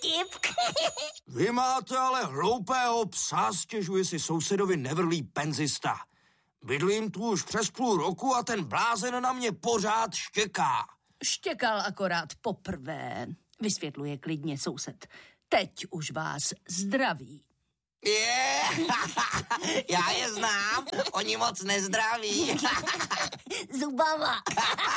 vtip. Vy máte ale hloupého psa, stěžuje si sousedovi nevrlý penzista. Bydlím tu už přes půl roku a ten blázen na mě pořád štěká. Štěkal akorát poprvé, vysvětluje klidně soused. Teď už vás zdraví. Já je znám, oni moc nezdraví. Zubama.